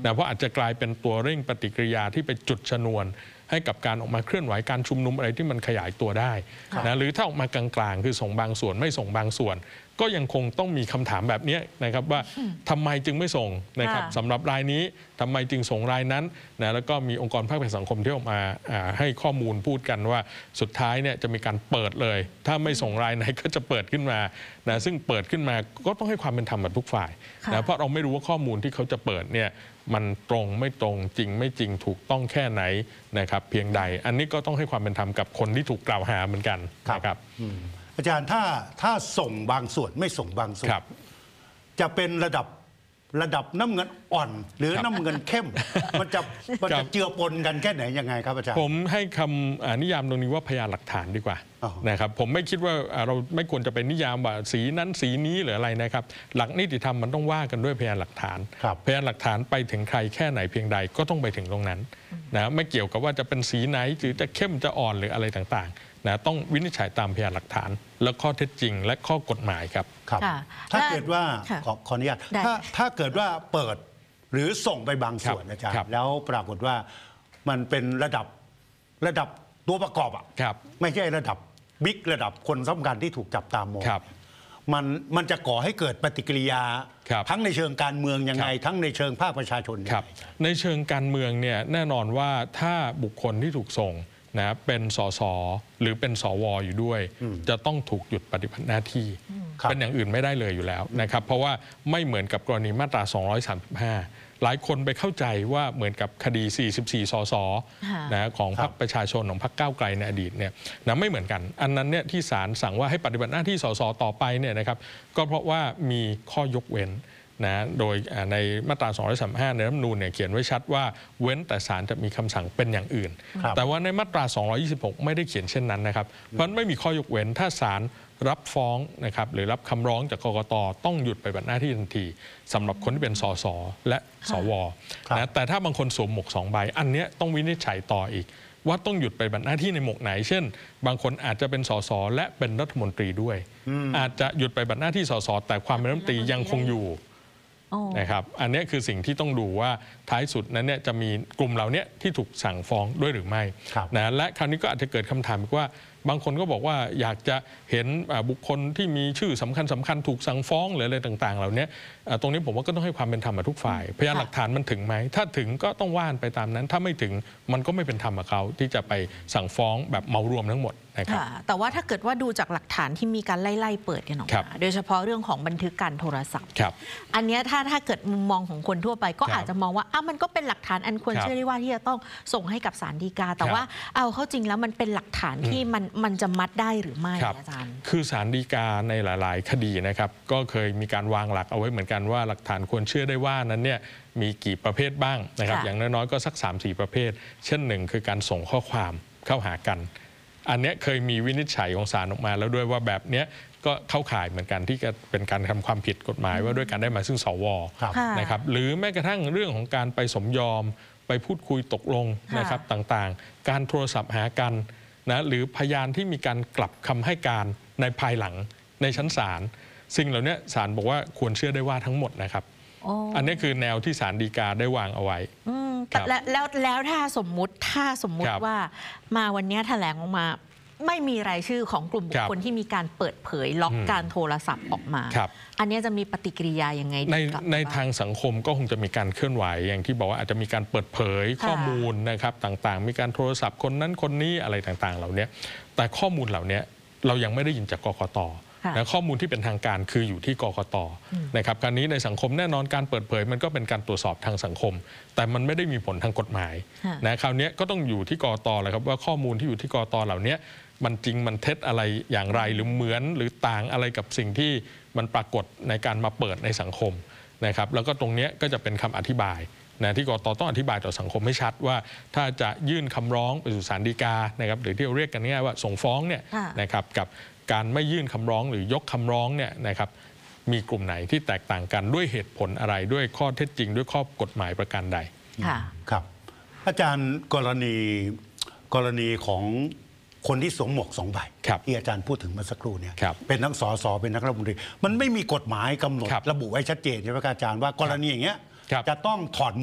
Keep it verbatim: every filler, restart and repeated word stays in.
นะเพราะอาจจะกลายเป็นตัวเร่งปฏิกิริยาที่ไปจุดชนวนให้กับการออกมาเคลื่อนไหวการชุมนุมอะไรที่มันขยายตัวได้นะหรือถ้าออกมากลางๆคือส่งบางส่วนไม่ส่งบางส่วนก็ยังคงต้องมีคำถามแบบนี้นะครับว่าทำไมจึงไม่ส่งนะครับสำหรับรายนี้ทำไมจึงส่งรายนั้นนะแล้วก็มีองค์กรภาคประชาสังคมที่ออกมาให้ข้อมูลพูดกันว่าสุดท้ายเนี่ยจะมีการเปิดเลยถ้าไม่ส่งรายไหนก็จะเปิดขึ้นมานะซึ่งเปิดขึ้นมาก็ต้องให้ความเป็นธรรมกับทุกฝ่ายนะเพราะเราไม่รู้ว่าข้อมูลที่เขาจะเปิดเนี่ยมันตรงไม่ตรงจริงไม่จริงถูกต้องแค่ไหนนะครับเพียงใดอันนี้ก็ต้องให้ความเป็นธรรมกับคนที่ถูกกล่าวหาเหมือนกันนะครับอาจารย์ถ้าถ้าส่งบางส่วนไม่ส่งบางส่วนจะเป็นระดับระดับน้ำเงินอ่อนหรือน้ำเงินเข้มมันจะมันจะเจือปนกันแค่ไหนยังไงครับอาจารย์ผมให้คำนิยามตรงนี้ว่าพยานหลักฐานดีกว่านะครับผมไม่คิดว่าเราไม่ควรจะเป็นนิยามว่าสีนั้นสีนี้หรืออะไรนะครับหลักนิติธรรมมันต้องว่ากันด้วยพยานหลักฐานพยานหลักฐานไปถึงใครแค่ไหนเพียงใดก็ต้องไปถึงตรงนั้นนะไม่เกี่ยวกับว่าจะเป็นสีไหนหรือจะเข้มจะอ่อนหรืออะไรต่างๆนะต้องวินิจฉัยตามพยานหลักฐานและข้อเท็จจริงและข้อกฎหมายครับครับถ้าเกิดว่าขอขออนุญาตถ้าถ้าเกิดว่าเปิดหรือส่งไปบางส่วนอาจารย์แล้วปรากฏว่ามันเป็นระดับระดับตัวประกอบอ่ะไม่ใช่ระดับบิ๊กระดับคนสำคัญที่ถูกจับตามองมันมันจะก่อให้เกิดปฏิกิริยาทั้งในเชิงการเมืองยังไงทั้งในเชิงภาคประชาชนครับในเชิงการเมืองเนี่ยแน่นอนว่าถ้าบุคคลที่ถูกส่งนะเป็นสสหรือเป็นสวอยู่ด้วยจะต้องถูกหยุดปฏิบัติหน้าที่เป็นอย่างอื่นไม่ได้เลยอยู่แล้วนะครับเพราะว่าไม่เหมือนกับกรณีมาตราสองร้อยสามสิบห้าหลายคนไปเข้าใจว่าเหมือนกับคดีสี่สิบสี่สสนะของพรรคประชาชนของพรรคก้าวไกลในอดีตเนี่ยนะไม่เหมือนกันอันนั้นเนี่ยที่ศาลสั่งว่าให้ปฏิบัติหน้าที่สสต่อไปเนี่ยนะครับก็เพราะว่ามีข้อยกเว้นนะโดยในมาตราสองร้อยสามสิบห้าในรัฐธรรมนูญเนี่ยเขียนไว้ชัดว่าเว้นแต่ศาลจะมีคำสั่งเป็นอย่างอื่นแต่ว่าในมาตราสองร้อยยี่สิบหกไม่ได้เขียนเช่นนั้นนะครับเพราะไม่มีข้อยกเว้นถ้าศาลรับฟ้องนะครับหรือรับคำร้องจากกกต.ต้องหยุดปฏิบัติหน้าที่ทันทีสำหรับคนที่เป็นสสและสวนะแต่ถ้าบางคนสวมหมวกสองใบอันนี้ต้องวินิจฉัยต่ออีกว่าต้องหยุดปฏิบัติหน้าที่ในหมวกไหนเช่นบางคนอาจจะเป็นสสและเป็นรัฐมนตรีด้วยอาจจะหยุดปฏิบัติหน้าที่สสแต่ความเป็นรัฐมนตรียังคงอยู่นะครับอันนี้คือสิ่งที่ต้องดูว่าท้ายสุดนั้นเนี่ยจะมีกลุ่มเหล่านี้ที่ถูกสั่งฟ้องด้วยหรือไม่นะและคราวนี้ก็อาจจะเกิดคำถามว่าบางคนก็บอกว่าอยากจะเห็นบุคคลที่มีชื่อสำคัญสำคัญถูกสั่งฟ้องหรืออะไรต่างๆเหล่านี้ตรงนี้ผมว่าก็ต้องให้ความเป็นธรรมกับทุกฝ่ายพยานหลักฐานมันถึงไหมถ้าถึงก็ต้องว่านไปตามนั้นถ้าไม่ถึงมันก็ไม่เป็นธรรมกับเขาที่จะไปสั่งฟ้องแบบเมารวมทั้งหมดนะครับแต่ว่าถ้าเกิดว่าดูจากหลักฐานที่มีการไล่ๆเปิดกันออกมาโดยเฉพาะเรื่องของบันทึกการโทรศัพท์อันนี้ถ้าถ้าเกิดมุมมองของคนทั่วไปก็อาจจะมองว่าอ้าวมันก็เป็นหลักฐานอันควรเชื่อได้ว่าที่จะต้องส่งให้กับศาลฎีกาแต่ว่าเอาเข้าจริงแล้วมันเป็นหลักฐานที่มันมันจะมัดได้หรือไม่อาจารย์คือศาลฎีกาในหลายๆคดีนะครับก็เคยมีการวางหลักเอาไว้เหมือนกันว่าหลักฐานควรเชื่อได้ว่านั้นเนี่ยมีกี่ประเภทบ้างนะครับอย่างน้อยๆก็สัก สามสี่ ประเภทเช่นหนึ่งคือการส่งข้อความเข้าหากันอันนี้เคยมีวินิจฉัยของศาลออกมาแล้วด้วยว่าแบบนี้ก็เข้าข่ายเหมือนกันที่จะเป็นการทำความผิดกฎหมายว่าด้วยการได้มาซึ่งสวนะครับหรือแม้กระทั่งเรื่องของการไปสมยอมไปพูดคุยตกลงนะครับต่างๆการโทรศัพท์หากันนะหรือพยานที่มีการกลับคำให้การในภายหลังในชั้นศาลสิ่งเหล่านี้ศาลบอกว่าควรเชื่อได้ว่าทั้งหมดนะครับอันนี้คือแนวที่ศาลฎีกาได้วางเอาไว้แต่แล้วแล้วถ้าสมมุติถ้าสมมุติว่ามาวันนี้แถลงออกมาไม่มีรายชื่อของกลุ่มบุคคลที่มีการเปิดเผยล็อกการโทรศัพท์ออกมาอันนี้จะมีปฏิกิริยายังไงในในทางสังคมก็คงจะมีการเคลื่อนไหวอย่างที่บอกว่าอาจจะมีการเปิดเผยข้อมูลนะครับต่างๆมีการโทรศัพท์คนนั้นคนนี้อะไรต่างๆเหล่านี้แต่ข้อมูลเหล่านี้เรายังไม่ได้ยินจากกกต.นะข้อมูลที่เป็นทางการคืออยู่ที่กกต.นะครับการนี้ในสังคมแน่นอนการเปิดเผยมันก็เป็นการตรวจสอบทางสังคมแต่มันไม่ได้มีผลทางกฎหมายนะคราวนี้ก็ต้องอยู่ที่กกต.แหละครับว่าข้อมูลที่อยู่ที่กกต.เหล่านี้มันจริงมันเท็จอะไรอย่างไรหรือเหมือนหรือต่างอะไรกับสิ่งที่มันปรากฏในการมาเปิดในสังคมนะครับแล้วก็ตรงนี้ก็จะเป็นคำอธิบายนะที่กกต.ต้องอธิบายต่อสังคมให้ชัดว่าถ้าจะยื่นคำร้องไปสู่ศาลฎีกานะครับหรือที่เราเรียกกันง่ายๆว่าส่งฟ้องเนี่ยนะครับกับการไม่ยื่นคำร้องหรือยกคำร้องเนี่ยนะครับมีกลุ่มไหนที่แตกต่างกันด้วยเหตุผลอะไรด้วยข้อเท็จจริงด้วยข้อกฎหมายประการใดครับอาจารย์กรณีกรณีของคนที่สวมหมวกสองใบที่อาจารย์พูดถึงเมื่อสักครู่เนี่ยเป็นทั้งสสเป็นนักรัฐมนตรีมันไม่มีกฎหมายกำหนดระบุไว้ชัดเจนใช่ไหมอาจารย์ว่ากรณีอย่างเงี้ยจะต้องถอด